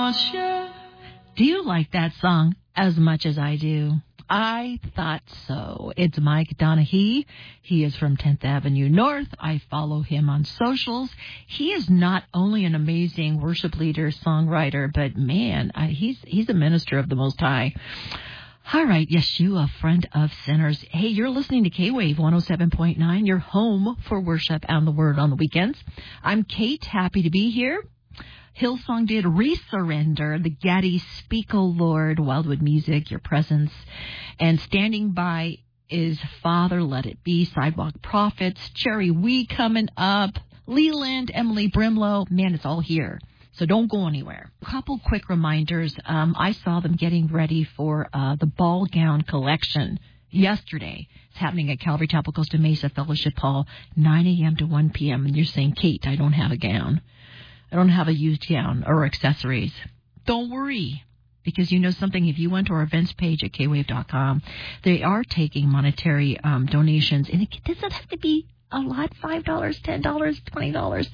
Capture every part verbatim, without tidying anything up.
Do you like that song as much as I do? I thought so. It's Mike Donahue. He is from tenth Avenue North. I follow him on socials. He is not only an amazing worship leader, songwriter, but man, I, he's he's a minister of the Most High. All right, Yeshua, friend of sinners. Hey, you're listening to K-Wave one oh seven point nine, your home for worship and the word on the weekends. I'm Kate, happy to be here. Hillsong did Resurrender, the Gaddy Speak, O Lord, Wildwood Music, Your Presence. And standing by is Father, Let It Be, Sidewalk Prophets, Cherry Wee coming up, Leland, Emily Brimlow. Man, it's all here. So don't go anywhere. A couple quick reminders. Um, I saw them getting ready for uh, the ball gown collection yesterday. It's happening at Calvary Chapel, Costa Mesa Fellowship Hall, nine a.m. to one p.m. And you're saying, Kate, I don't have a gown. I don't have a used gown or accessories. Don't worry, because you know something. If you went to our events page at k wave dot com, they are taking monetary um, donations. And it doesn't have to be a lot, five dollars, ten dollars, twenty dollars.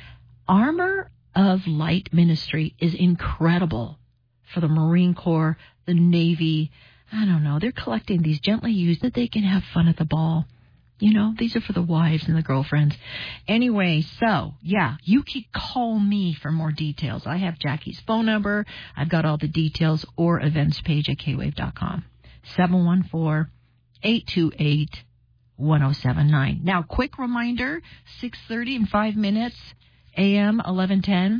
Armor of Light Ministry is incredible for the Marine Corps, the Navy. I don't know. They're collecting these gently used that they can have fun at the ball. You know, these are for the wives and the girlfriends. Anyway, so, yeah, you can call me for more details. I have Jackie's phone number. I've got all the details, or events page at k wave dot com. seven one four, eight two eight, one oh seven nine. Now, quick reminder, six thirty in five minutes, A M eleven ten,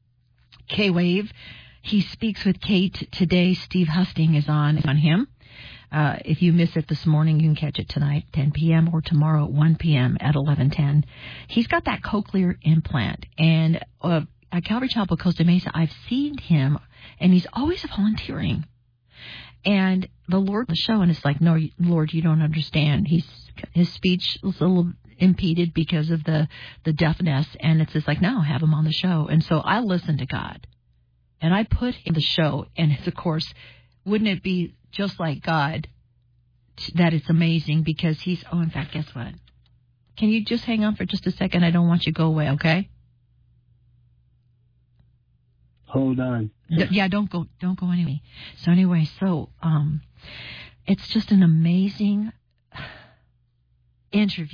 K-Wave. He speaks with Kate today. Steve Husting is on, on him. Uh, if you miss it this morning, you can catch it tonight, ten p.m., or tomorrow at one p.m. at eleven ten. He's got that cochlear implant. And uh, at Calvary Chapel, Costa Mesa, I've seen him, and he's always volunteering. And the Lord the show, and it's like, no, Lord, you don't understand. He's his speech is a little impeded because of the, the deafness, and it's just like, no, have him on the show. And so I listen to God, and I put him in the show, and it's, of course, wouldn't it be just like God that it's amazing, because he's, oh, in fact, guess what? Can you just hang on for just a second? I don't want you to go away, okay? Hold on. D- yeah, don't go, don't go anyway. So anyway, so um, it's just an amazing interview.